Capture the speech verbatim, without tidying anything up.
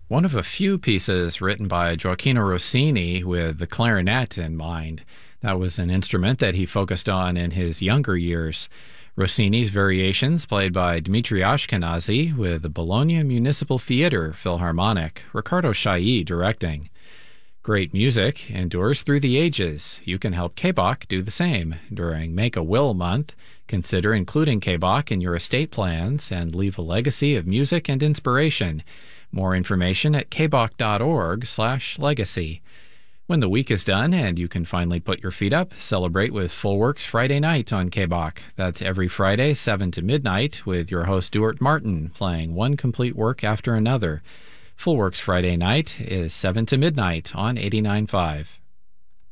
One of a few pieces written by Gioacchino Rossini with the clarinet in mind. That was an instrument that he focused on in his younger years. Rossini's Variations, played by Dmitri Ashkenazy with the Bologna Municipal Theater Philharmonic, Riccardo Chailly directing. Great music endures through the ages. You can help K B O C do the same. During Make a Will Month, consider including K B O C in your estate plans and leave a legacy of music and inspiration. More information at kboc.org slash legacy. When the week is done and you can finally put your feet up, celebrate with Full Works Friday night on K B O C. That's every Friday, seven to midnight, with your host Stuart Martin playing one complete work after another. Full Works Friday night is seven to midnight on eighty-nine point five.